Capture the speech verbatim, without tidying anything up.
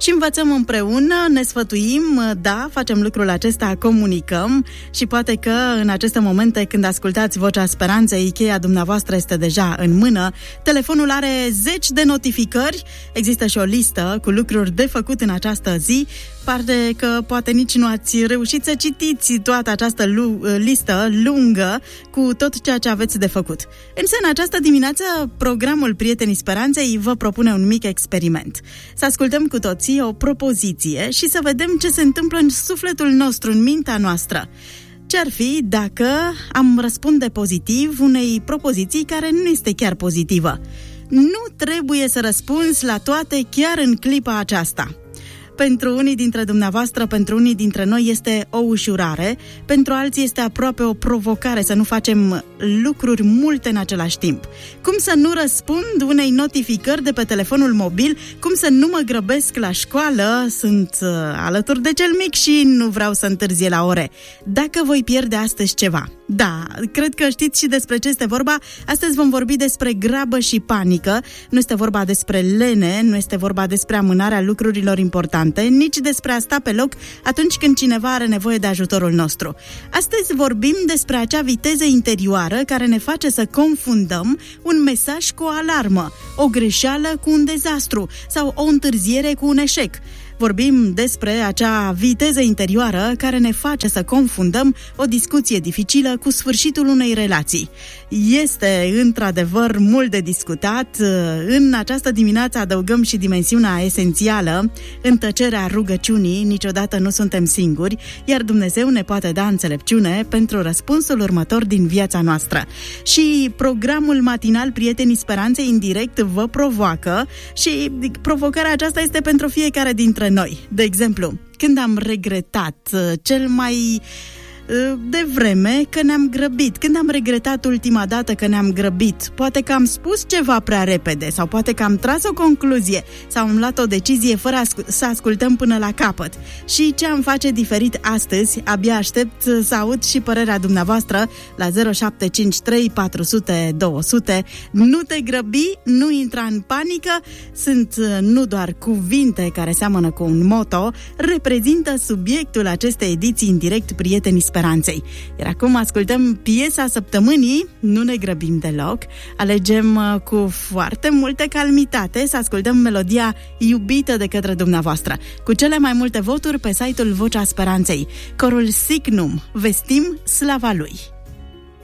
și învățăm împreună, ne sfătuim, da, facem lucrul acesta, comunicăm și poate că în aceste momente când ascultați Vocea Speranței, cheia dumneavoastră este deja în mână, telefonul are zeci de notificări, există și o listă cu lucruri de făcut în această zi. Pare că poate nici nu ați reușit să citiți toată această lu- listă lungă cu tot ceea ce aveți de făcut. Însă în această dimineață programul Prietenii Speranței vă propune un mic experiment. Să ascultăm cu toții o propoziție și să vedem ce se întâmplă în sufletul nostru, în mintea noastră. Ce-ar fi dacă am răspunde pozitiv unei propoziții care nu este chiar pozitivă? Nu trebuie să răspunzi la toate chiar în clipa aceasta. Pentru unii dintre dumneavoastră, pentru unii dintre noi este o ușurare, pentru alții este aproape o provocare să nu facem lucruri multe în același timp. Cum să nu răspund unei notificări de pe telefonul mobil, cum să nu mă grăbesc la școală, sunt uh, alături de cel mic și nu vreau să întârzie la ore. Dacă voi pierde astăzi ceva. Da, cred că știți și despre ce este vorba. Astăzi vom vorbi despre grabă și panică. Nu este vorba despre lene, nu este vorba despre amânarea lucrurilor importante, nici despre a sta pe loc atunci când cineva are nevoie de ajutorul nostru. Astăzi vorbim despre acea viteză interioară care ne face să confundăm un mesaj cu o alarmă, o greșeală cu un dezastru sau o întârziere cu un eșec. Vorbim despre acea viteză interioară care ne face să confundăm o discuție dificilă cu sfârșitul unei relații. Este într-adevăr mult de discutat. În această dimineață adăugăm și dimensiunea esențială, în tăcerea rugăciunii, niciodată nu suntem singuri, iar Dumnezeu ne poate da înțelepciune pentru răspunsul următor din viața noastră. Și programul matinal Prietenii Speranței în direct vă provoacă și provocarea aceasta este pentru fiecare dintre noi. De exemplu, când am regretat cel mai de vreme că ne-am grăbit, când am regretat ultima dată că ne-am grăbit, poate că am spus ceva prea repede sau poate că am tras o concluzie sau am luat o decizie fără să ascultăm până la capăt. Și ce am face diferit astăzi? Abia aștept să aud și părerea dumneavoastră la zero șapte cinci trei patru zero zero două zero zero. Nu te grăbi, nu intra în panică, sunt nu doar cuvinte care seamănă cu un moto, reprezintă subiectul acestei ediții în direct Prietenii Speranței. Iar acum ascultăm piesa săptămânii, nu ne grăbim deloc, alegem cu foarte multă calmitate să ascultăm melodia iubită de către dumneavoastră, cu cele mai multe voturi pe site-ul Vocea Speranței. Corul Signum, vestim slava lui.